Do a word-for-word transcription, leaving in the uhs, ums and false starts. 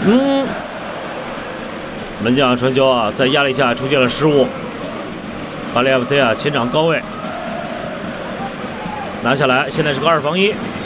嗯，门将传球啊，在压力下出现了失误。巴黎 F C 啊，前场高位拿下来，现在是个二防一。